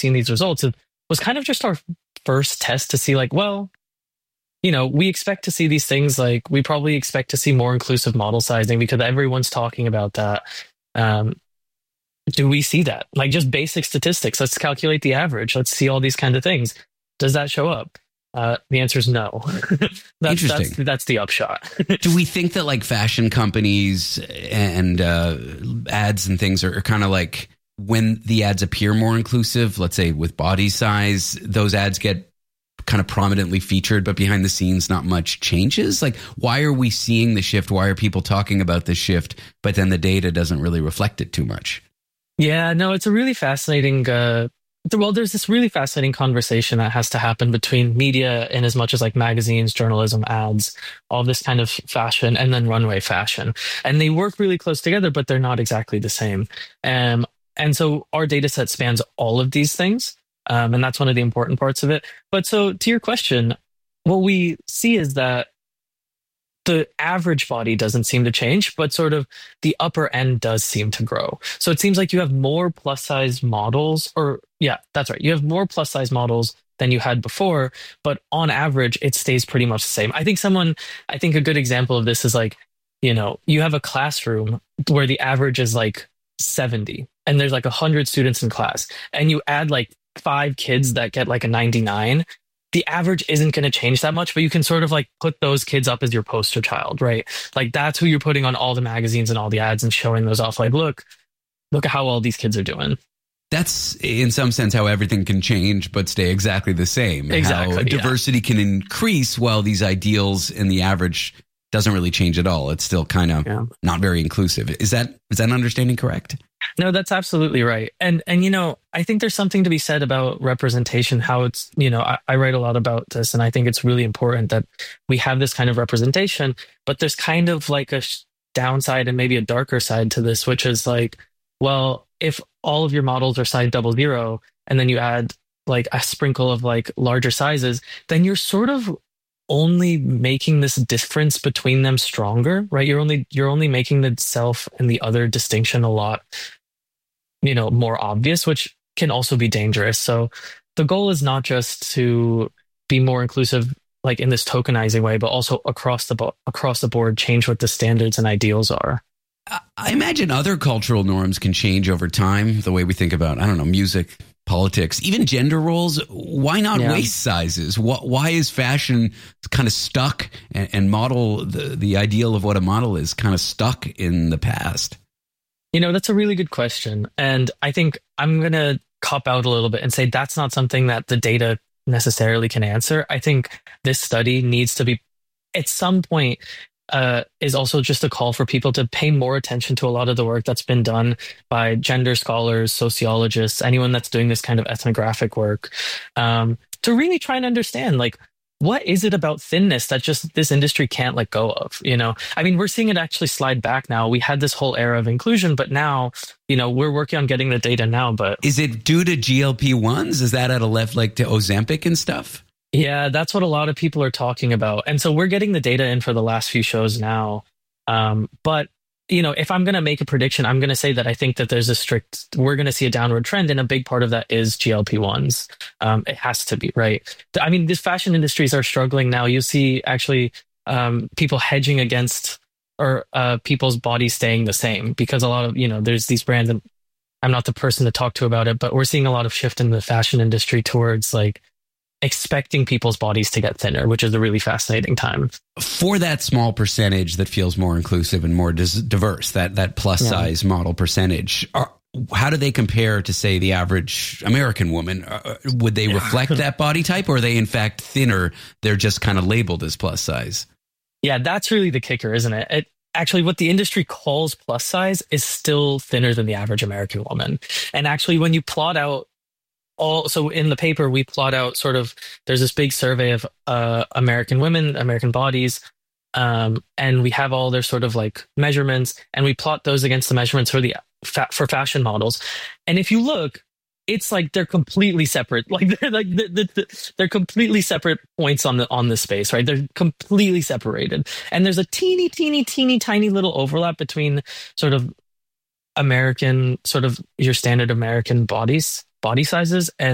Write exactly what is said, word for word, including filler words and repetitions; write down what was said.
seeing these results, it was kind of just our first test to see like, well, you know, we expect to see these things, like we probably expect to see more inclusive model sizing because everyone's talking about that. Um, do we see that? Like just basic statistics. Let's calculate the average. Let's see all these kind of things. Does that show up? Uh, the answer is no. that's, Interesting. That's, that's the upshot. Do we think that like fashion companies and uh, ads and things are, are kind of like when the ads appear more inclusive, let's say with body size, those ads get kind of prominently featured, but behind the scenes, not much changes? Like, why are we seeing the shift? Why are people talking about the shift, but then the data doesn't really reflect it too much? Yeah, no, it's a really fascinating, uh, well, there's this really fascinating conversation that has to happen between media in as much as like magazines, journalism, ads, all this kind of fashion, and then runway fashion. And they work really close together, but they're not exactly the same. Um, and so our data set spans all of these things. Um, and that's one of the important parts of it. But so to your question, what we see is that the average body doesn't seem to change, but sort of the upper end does seem to grow. So it seems like you have more plus size models, or yeah, that's right. You have more plus size models than you had before, but on average, it stays pretty much the same. I think someone, I think a good example of this is like, you know, you have a classroom where the average is like seventy and there's like one hundred students in class, and you add like five kids that get like a ninety-nine, the average isn't going to change that much, but you can sort of like put those kids up as your poster child, right? Like that's who you're putting on all the magazines and all the ads and showing those off. Like, look, look at how all these kids are doing. That's in some sense how everything can change but stay exactly the same. Exactly. How diversity yeah. can increase while these ideals in the average doesn't really change at all. It's still kind of yeah. not very inclusive. Is that is that understanding correct? No, that's absolutely right. And, and you know, I think there's something to be said about representation, how it's, you know, I, I write a lot about this, and I think it's really important that we have this kind of representation, but there's kind of like a sh- downside and maybe a darker side to this, which is like, well, if all of your models are size double zero, and then you add like a sprinkle of like larger sizes, then you're sort of only making this difference between them stronger, right? You're only you're only making the self and the other distinction a lot, you know, more obvious, which can also be dangerous. So the goal is not just to be more inclusive, like in this tokenizing way, but also across the bo- across the board, change what the standards and ideals are. I imagine other cultural norms can change over time. The way we think about, I don't know, music, politics, even gender roles. Why not yeah. waist sizes? Why is fashion kind of stuck and, and model, the, the ideal of what a model is kind of stuck in the past? You know, that's a really good question. And I think I'm going to cop out a little bit and say that's not something that the data necessarily can answer. I think this study needs to be, at some point, uh, is also just a call for people to pay more attention to a lot of the work that's been done by gender scholars, sociologists, anyone that's doing this kind of ethnographic work, um, to really try and understand, like, what is it about thinness that just this industry can't let go of? You know, I mean, we're seeing it actually slide back now. We had this whole era of inclusion, but now, you know, we're working on getting the data now. But is it due to G L P ones? Is that at a left, like to Ozempic and stuff? Yeah, that's what a lot of people are talking about. And so we're getting the data in for the last few shows now. Um, but, you know, if I'm going to make a prediction, I'm going to say that I think that there's a strict, we're going to see a downward trend. And a big part of that is G L P ones. Um, it has to be, right? I mean, these fashion industries are struggling now. You see actually um, people hedging against or uh, people's bodies staying the same because a lot of, you know, there's these brands, and I'm not the person to talk to about it, but we're seeing a lot of shift in the fashion industry towards like expecting people's bodies to get thinner, which is a really fascinating time. For that small percentage that feels more inclusive and more dis- diverse, that that plus yeah. size model percentage, are, how do they compare to, say, the average American woman? Uh, would they yeah. reflect that body type, or are they in fact thinner? They're just kind of labeled as plus size. Yeah, that's really the kicker, isn't it? It actually, what the industry calls plus size is still thinner than the average American woman. And actually, when you plot out all, so in the paper, we plot out sort of, there's this big survey of uh, American women, American bodies, um, and we have all their sort of like measurements, and we plot those against the measurements for the fa- for fashion models. And if you look, it's like they're completely separate. Like they're like the, the, the, they're completely separate points on the on the space, right? They're completely separated, and there's a teeny, teeny, teeny, tiny little overlap between sort of American, sort of your standard American bodies. body sizes and